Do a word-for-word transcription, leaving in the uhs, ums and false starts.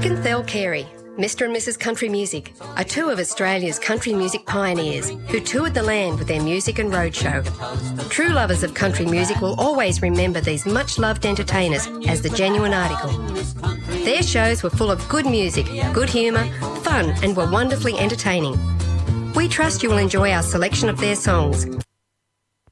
Rick and Thel Carey, Mister and Missus Country Music, are two of Australia's country music pioneers who toured the land with their music and roadshow. True lovers of country music will always remember these much-loved entertainers as the Genuine Article. Their shows were full of good music, good humour, fun, and were wonderfully entertaining. We trust you will enjoy our selection of their songs.